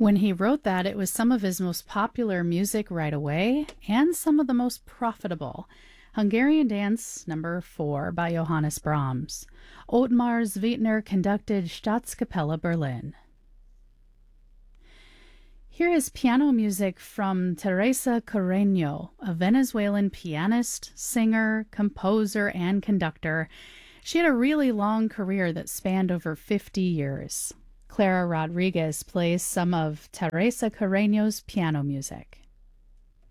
When he wrote that, it was some of his most popular music right away and some of the most profitable. Hungarian Dance Number 4 by Johannes Brahms. Ottmar Zwittner conducted Staatskapelle Berlin. Here is piano music from Teresa Carreño, a Venezuelan pianist, singer, composer, and conductor. She had a really long career that spanned over 50 years. Clara Rodriguez plays some of Teresa Carreño's piano music.